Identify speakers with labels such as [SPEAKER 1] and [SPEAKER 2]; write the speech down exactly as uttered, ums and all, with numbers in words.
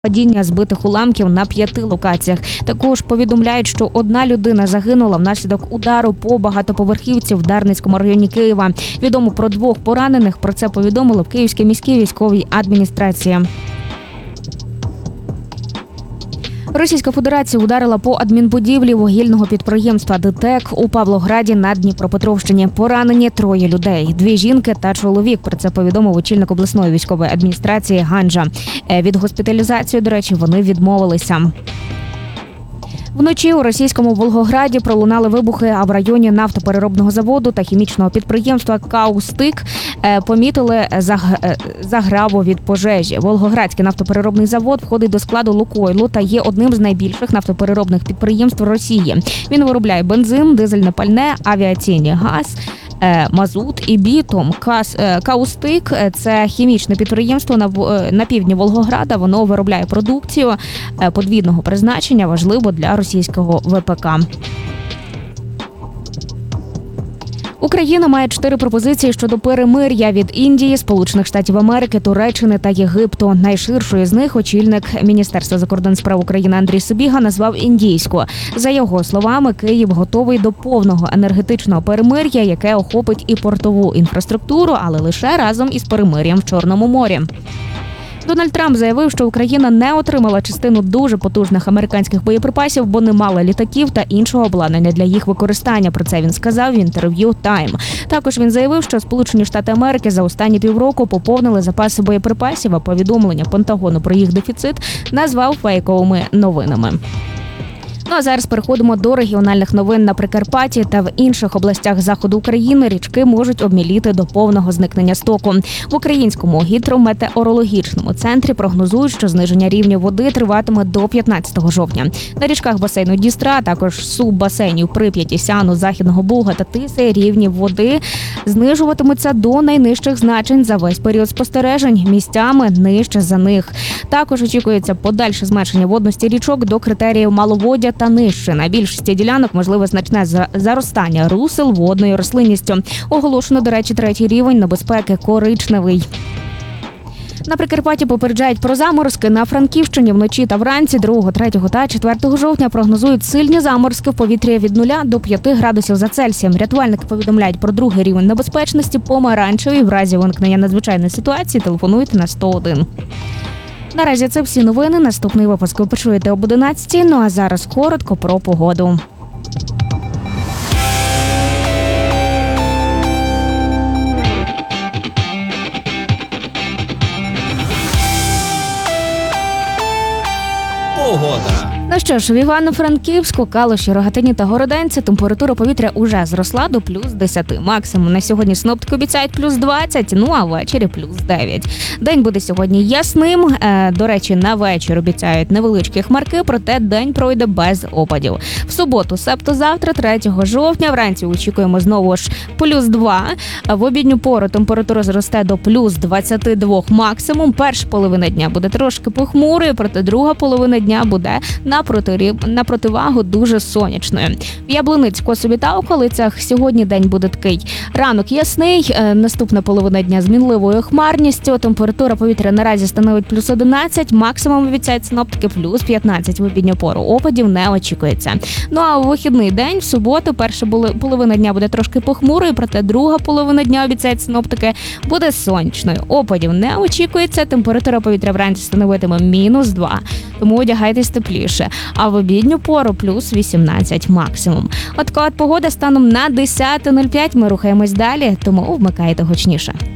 [SPEAKER 1] Падіння збитих уламків на п'яти локаціях. Також повідомляють, що одна людина загинула внаслідок удару по багатоповерхівці в Дарницькому районі Києва. Відомо про двох поранених. Про це повідомили в Київській міській військовій адміністрації. Російська Федерація ударила по адмінбудівлі вугільного підприємства «ДТЕК» у Павлограді на Дніпропетровщині. Поранені троє людей – дві жінки та чоловік. Про це повідомив очільник обласної військової адміністрації Ганжа. Від госпіталізації, до речі, вони відмовилися. Вночі у російському Волгограді пролунали вибухи, а в районі нафтопереробного заводу та хімічного підприємства «Каустик» помітили заграву від пожежі. Волгоградський нафтопереробний завод входить до складу «Лукойлу» та є одним з найбільших нафтопереробних підприємств Росії. Він виробляє бензин, дизельне пальне, авіаційний газ, мазут і бітум. «Каустик» – це хімічне підприємство на, на півдні Волгограда. Воно виробляє продукцію подвійного призначення, важливо для російського ВПК. Україна має чотири пропозиції щодо перемир'я від Індії, Сполучених Штатів Америки, Туреччини та Єгипту. Найширшою з них очільник Міністерства закордонних справ України Андрій Сибіга назвав індійську. За його словами, Київ готовий до повного енергетичного перемир'я, яке охопить і портову інфраструктуру, але лише разом із перемир'ям в Чорному морі. Дональд Трамп заявив, що Україна не отримала частину дуже потужних американських боєприпасів, бо не мала літаків та іншого обладнання для їх використання. Про це він сказав в інтерв'ю «Тайм». Також він заявив, що Сполучені Штати Америки за останні півроку поповнили запаси боєприпасів, а повідомлення Пентагону про їх дефіцит назвав фейковими новинами. Ну а зараз переходимо до регіональних новин. На Прикарпатті та в інших областях заходу України річки можуть обміліти до повного зникнення стоку. В Українському гідрометеорологічному центрі прогнозують, що зниження рівня води триватиме до п'ятнадцятого жовтня. На річках басейну Дністра, а також суббасейнів Прип'яті, Сяну, Західного Буга та Тиси рівні води знижуватимуться до найнижчих значень за весь період спостережень, місцями нижче за них. Також очікується подальше зменшення водності річок до критеріїв маловоддя та нижче. На більшості ділянок можливе значне заростання русел водною рослинністю. Оголошено, до речі, третій рівень небезпеки – коричневий. На Прикарпатті попереджають про заморозки. На Франківщині вночі та вранці другого, третього та четвертого жовтня прогнозують сильні заморозки в повітрі від нуля до п'яти градусів за Цельсієм. Рятувальники повідомляють про другий рівень небезпечності – помаранчевий. В разі виникнення надзвичайної ситуації телефонуйте на сто один. Наразі це всі новини. Наступний випуск ви почуєте об одинадцятій. Ну а зараз коротко про погоду.
[SPEAKER 2] Погода.
[SPEAKER 1] Ну що ж, в Івано-Франківську, Калуші, Рогатині та Городенці температура повітря уже зросла до плюс десяти. Максимум на сьогодні синоптики обіцяють плюс двадцять, ну а ввечері плюс дев'ять. День буде сьогодні ясним. Е, до речі, на вечір обіцяють невеличкі хмарки, проте день пройде без опадів. В суботу, себто завтра, третього жовтня, вранці очікуємо знову ж плюс два. В обідню пору температура зросте до плюс двадцяти двох максимум. Перша половина дня буде трошки похмурою, проте друга половина дня буде на Проти, на противагу дуже сонячною. В Яблуницьку, собі та околицях сьогодні день буде такий. Ранок ясний, наступна половина дня з мінливою хмарністю. Температура повітря наразі становить плюс одинадцять, максимум обіцяють синоптики плюс п'ятнадцять. В обідню пору опадів не очікується. Ну а у вихідний день, в суботу, перша половина дня буде трошки похмурою, проте друга половина дня, обіцяють синоптики, буде сонячною. Опадів не очікується, температура повітря вранці становитиме мінус два, тому одягайтесь тепліше. А в обідню пору плюс вісімнадцять максимум. От така от погода станом на десяте нуль п'ять. Ми рухаємось далі, тому вмикайте гучніше.